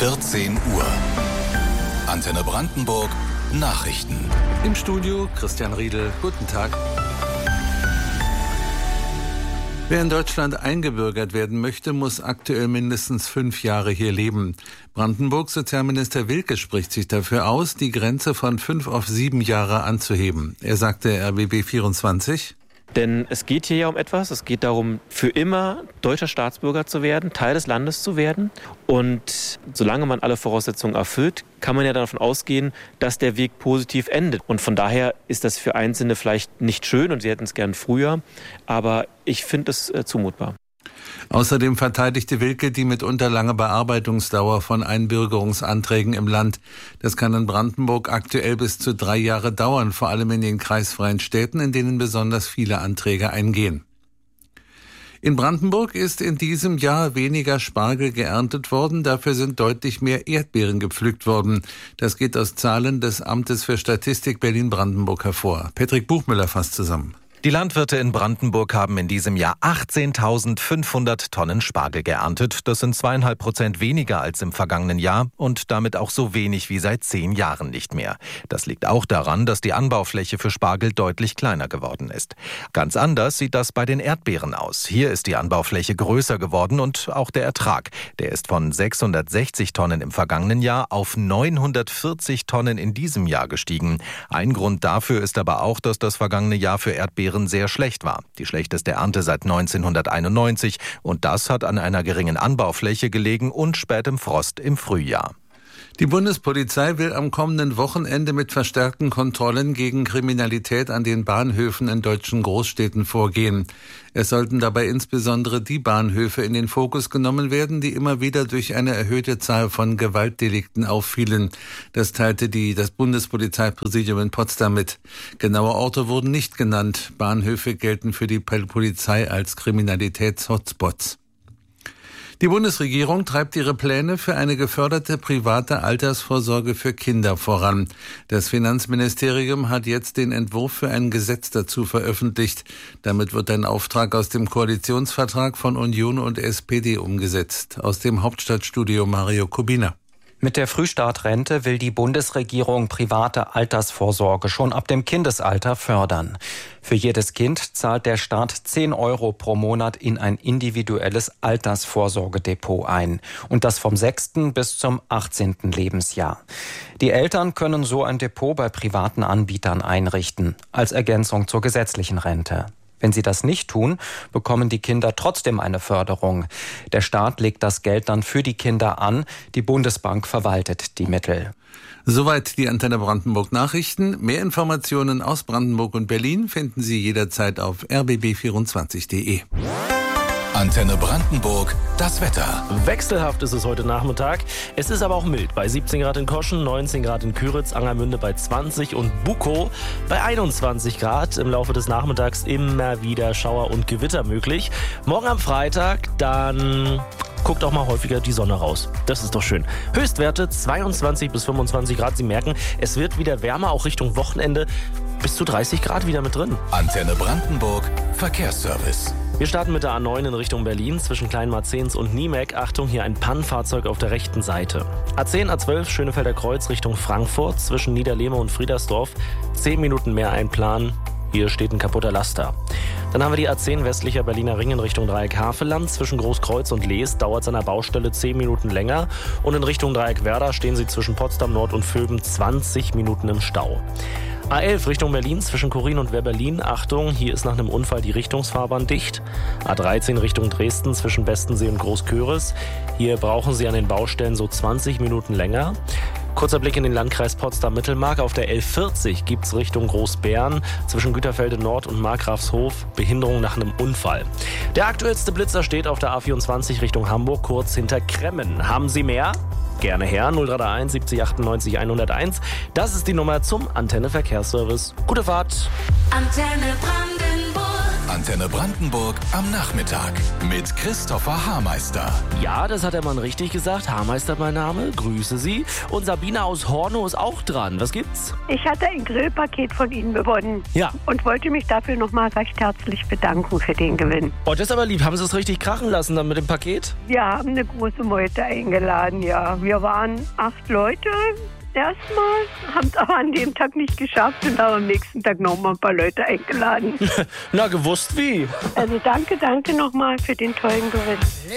14 Uhr. Antenne Brandenburg Nachrichten. Im Studio Christian Riedel. Guten Tag. Wer in Deutschland eingebürgert werden möchte, muss aktuell mindestens 5 Jahre hier leben. Brandenburgs Sozialminister Wilke spricht sich dafür aus, die Grenze von 5 auf 7 Jahre anzuheben. Er sagte RBB24: Denn es geht hier ja um etwas. Es geht darum, für immer deutscher Staatsbürger zu werden, Teil des Landes zu werden. Und solange man alle Voraussetzungen erfüllt, kann man ja davon ausgehen, dass der Weg positiv endet. Und von daher ist das für Einzelne vielleicht nicht schön und sie hätten es gern früher. Aber ich finde es zumutbar. Außerdem verteidigte Wilke die mitunter lange Bearbeitungsdauer von Einbürgerungsanträgen im Land. Das kann in Brandenburg aktuell bis zu 3 Jahre dauern, vor allem in den kreisfreien Städten, in denen besonders viele Anträge eingehen. In Brandenburg ist in diesem Jahr weniger Spargel geerntet worden, dafür sind deutlich mehr Erdbeeren gepflückt worden. Das geht aus Zahlen des Amtes für Statistik Berlin-Brandenburg hervor. Patrick Buchmüller fasst zusammen. Die Landwirte in Brandenburg haben in diesem Jahr 18.500 Tonnen Spargel geerntet. Das sind 2,5% weniger als im vergangenen Jahr und damit auch so wenig wie seit 10 Jahren nicht mehr. Das liegt auch daran, dass die Anbaufläche für Spargel deutlich kleiner geworden ist. Ganz anders sieht das bei den Erdbeeren aus. Hier ist die Anbaufläche größer geworden und auch der Ertrag. Der ist von 660 Tonnen im vergangenen Jahr auf 940 Tonnen in diesem Jahr gestiegen. Ein Grund dafür ist aber auch, dass das vergangene Jahr für Erdbeeren sehr schlecht war. Die schlechteste Ernte seit 1991 und das hat an einer geringen Anbaufläche gelegen und spätem Frost im Frühjahr. Die Bundespolizei will am kommenden Wochenende mit verstärkten Kontrollen gegen Kriminalität an den Bahnhöfen in deutschen Großstädten vorgehen. Es sollten dabei insbesondere die Bahnhöfe in den Fokus genommen werden, die immer wieder durch eine erhöhte Zahl von Gewaltdelikten auffielen. Das teilte das Bundespolizeipräsidium in Potsdam mit. Genaue Orte wurden nicht genannt. Bahnhöfe gelten für die Polizei als Kriminalitäts-Hotspots. Die Bundesregierung treibt ihre Pläne für eine geförderte private Altersvorsorge für Kinder voran. Das Finanzministerium hat jetzt den Entwurf für ein Gesetz dazu veröffentlicht. Damit wird ein Auftrag aus dem Koalitionsvertrag von Union und SPD umgesetzt. Aus dem Hauptstadtstudio Mario Kubina. Mit der Frühstartrente will die Bundesregierung private Altersvorsorge schon ab dem Kindesalter fördern. Für jedes Kind zahlt der Staat 10 € pro Monat in ein individuelles Altersvorsorgedepot ein. Und das vom 6. bis zum 18. Lebensjahr. Die Eltern können so ein Depot bei privaten Anbietern einrichten, als Ergänzung zur gesetzlichen Rente. Wenn sie das nicht tun, bekommen die Kinder trotzdem eine Förderung. Der Staat legt das Geld dann für die Kinder an, die Bundesbank verwaltet die Mittel. Soweit die Antenne Brandenburg Nachrichten. Mehr Informationen aus Brandenburg und Berlin finden Sie jederzeit auf rbb24.de. Antenne Brandenburg, das Wetter. Wechselhaft ist es heute Nachmittag. Es ist aber auch mild. Bei 17 Grad in Koschen, 19 Grad in Küritz, Angermünde bei 20 und Bukow bei 21 Grad. Im Laufe des Nachmittags immer wieder Schauer und Gewitter möglich. Morgen am Freitag, dann guckt auch mal häufiger die Sonne raus. Das ist doch schön. Höchstwerte 22 bis 25 Grad. Sie merken, es wird wieder wärmer, auch Richtung Wochenende. Bis zu 30 Grad wieder mit drin. Antenne Brandenburg, Verkehrsservice. Wir starten mit der A9 in Richtung Berlin zwischen Kleinmarzens und Niemek. Achtung, hier ein Pannenfahrzeug auf der rechten Seite. A10, A12 Schönefelder Kreuz Richtung Frankfurt zwischen Niederlehme und Friedersdorf. 10 Minuten mehr einplanen. Hier steht ein kaputter Laster. Dann haben wir die A10 westlicher Berliner Ring in Richtung Dreieck Havelland. Zwischen Großkreuz und Lees dauert es an der Baustelle 10 Minuten länger. Und in Richtung Dreieck Werder stehen Sie zwischen Potsdam Nord und Vöben 20 Minuten im Stau. A11 Richtung Berlin zwischen Korin und Werberlin. Achtung, hier ist nach einem Unfall die Richtungsfahrbahn dicht. A13 Richtung Dresden zwischen Bestensee und Großköris. Hier brauchen Sie an den Baustellen so 20 Minuten länger. Kurzer Blick in den Landkreis Potsdam-Mittelmark. Auf der L40 gibt's Richtung Großbären zwischen Güterfelde Nord und Markgrafshof Behinderung nach einem Unfall. Der aktuellste Blitzer steht auf der A24 Richtung Hamburg, kurz hinter Kremmen. Haben Sie mehr? Gerne her, 0331 70 98 101. Das ist die Nummer zum Antenne Verkehrsservice. Gute Fahrt. Antenne Brandenburg. Antenne Brandenburg am Nachmittag mit Christopher Haarmeister. Ja, das hat der Mann richtig gesagt. Haarmeister mein Name, grüße Sie. Und Sabine aus Hornow ist auch dran. Was gibt's? Ich hatte ein Grillpaket von Ihnen gewonnen. Ja. Und wollte mich dafür nochmal recht herzlich bedanken für den Gewinn. Oh, das ist aber lieb. Haben Sie es richtig krachen lassen dann mit dem Paket? Wir haben eine große Meute eingeladen, ja. Wir waren 8 Leute erstmal, haben es aber an dem Tag nicht geschafft und haben am nächsten Tag nochmal ein paar Leute eingeladen. Na, gewusst wie. Also danke nochmal für den tollen Gewinn.